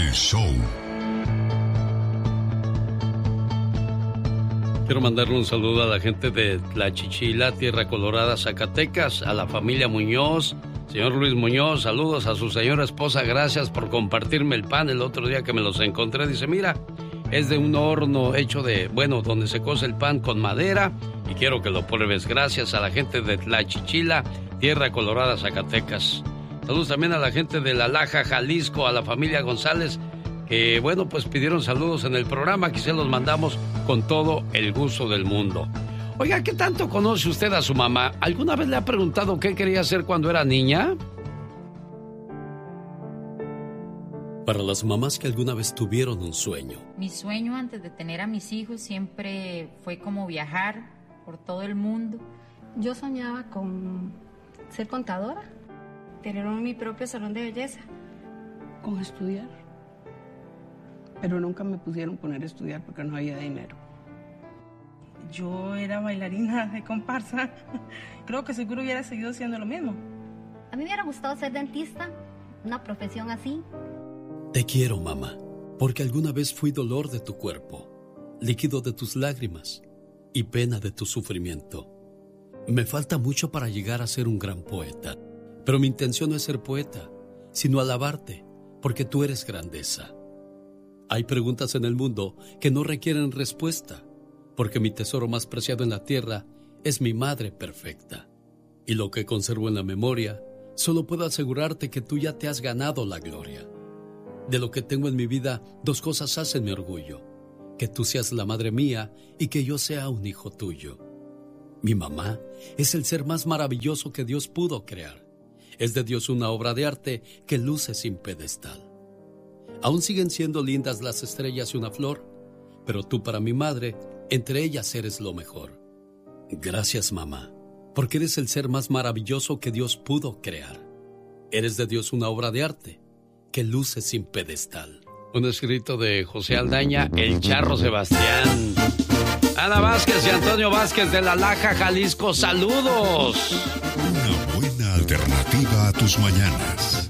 El show. Quiero mandarle un saludo a la gente de Tlachichila, Tierra Colorada, Zacatecas, a la familia Muñoz. Señor Luis Muñoz, saludos a su señora esposa. Gracias por compartirme el pan el otro día que me los encontré. Dice, mira, es de un horno hecho de, bueno, donde se cose el pan con madera y quiero que lo pruebes. Gracias a la gente de Tlachichila, Tierra Colorada, Zacatecas. Saludos también a la gente de La Laja, Jalisco, a la familia González, que, bueno, pues pidieron saludos en el programa. Aquí se los mandamos con todo el gusto del mundo. Oiga, ¿qué tanto conoce usted a su mamá? ¿Alguna vez le ha preguntado qué quería hacer cuando era niña? Para las mamás que alguna vez tuvieron un sueño. Mi sueño antes de tener a mis hijos siempre fue como viajar por todo el mundo. Yo soñaba con ser contadora, tener mi propio salón de belleza. Con estudiar. Pero nunca me pusieron poner a estudiar porque no había dinero. Yo era bailarina de comparsa. Creo que seguro hubiera seguido siendo lo mismo. A mí me hubiera gustado ser dentista, una profesión así. Te quiero, mamá, porque alguna vez fui dolor de tu cuerpo, líquido de tus lágrimas y pena de tu sufrimiento. Me falta mucho para llegar a ser un gran poeta, pero mi intención no es ser poeta, sino alabarte, porque tú eres grandeza. Hay preguntas en el mundo que no requieren respuesta, porque mi tesoro más preciado en la tierra es mi madre perfecta. Y lo que conservo en la memoria, solo puedo asegurarte que tú ya te has ganado la gloria. De lo que tengo en mi vida, dos cosas hacen mi orgullo: que tú seas la madre mía y que yo sea un hijo tuyo. Mi mamá es el ser más maravilloso que Dios pudo crear. Es de Dios una obra de arte que luce sin pedestal. Aún siguen siendo lindas las estrellas y una flor, pero tú para mi madre, entre ellas eres lo mejor. Gracias, mamá, porque eres el ser más maravilloso que Dios pudo crear. Eres de Dios una obra de arte que luce sin pedestal. Un escrito de José Aldaña, El Charro Sebastián. Ana Vázquez y Antonio Vázquez de La Laja, Jalisco, saludos. Una buena alternativa a tus mañanas.